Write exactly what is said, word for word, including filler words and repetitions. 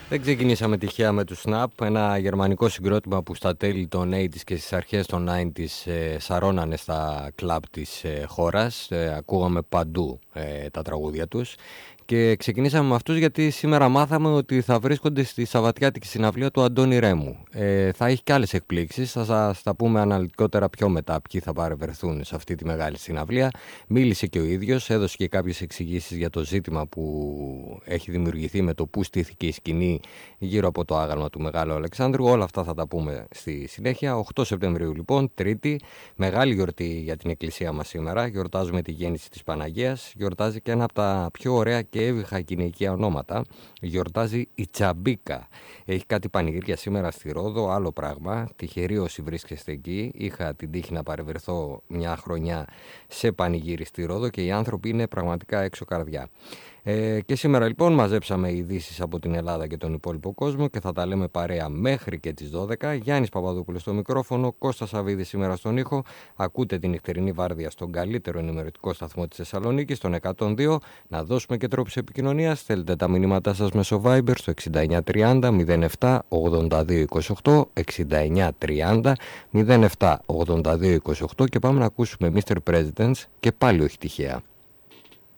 Δεν ξεκινήσαμε τυχαία με του Snap, ένα γερμανικό συγκρότημα που στα τέλη των ογδόντα και στις αρχές των ενενήντα ε, σαρώνανε στα κλαμπ της ε, χώρας. Ε, ακούγαμε παντού ε, τα τραγούδια τους. Και ξεκινήσαμε με αυτούς γιατί σήμερα μάθαμε ότι θα βρίσκονται στη Σαββατιάτικη συναυλία του Αντώνη Ρέμου. Ε, θα έχει και άλλες εκπλήξεις, θα σας τα πούμε αναλυτικότερα πιο μετά ποιοι θα παρευρεθούν σε αυτή τη μεγάλη συναυλία. Μίλησε και ο ίδιος, έδωσε και κάποιες εξηγήσεις για το ζήτημα που έχει δημιουργηθεί με το που στήθηκε η σκηνή γύρω από το άγαλμα του Μεγάλου Αλεξάνδρου. Όλα αυτά θα τα πούμε στη συνέχεια. οκτώ Σεπτεμβρίου λοιπόν, Τρίτη, μεγάλη γιορτή για την εκκλησία μας σήμερα. Γιορτάζουμε τη γέννηση της Παναγίας, γιορτάζει και ένα από τα πιο ωραία και έβυχα γυναικεία ονόματα. Γιορτάζει η Τσαμπίκα. Έχει κάτι πανηγύρια σήμερα στη Ρόδο, άλλο πράγμα. Τυχεροί όσοι βρίσκεστε εκεί. Είχα την τύχη να παρευρεθώ μια χρονιά σε πανηγύρι στη Ρόδο και οι άνθρωποι είναι πραγματικά έξω καρδιά. Ε, και σήμερα λοιπόν μαζέψαμε ειδήσεις από την Ελλάδα και τον υπόλοιπο κόσμο και θα τα λέμε παρέα μέχρι και τις δώδεκα. Γιάννης Παπαδόπουλος στο μικρόφωνο, Κώστας Σαββίδης σήμερα στον ήχο. Ακούτε την νυχτερινή βάρδια στον καλύτερο ενημερωτικό σταθμό της Θεσσαλονίκης, στον εκατόν δύο. Να δώσουμε και τρόπους επικοινωνίας. Στέλνετε τα μηνύματά σας μέσω Viber στο εξήντα εννιά τριάντα μηδέν επτά ογδόντα δύο είκοσι οκτώ, εξήντα εννιά τριάντα μηδέν επτά ογδόντα δύο είκοσι οκτώ και πάμε να ακούσουμε μίστερ Presidents και πάλι όχι τυχαία.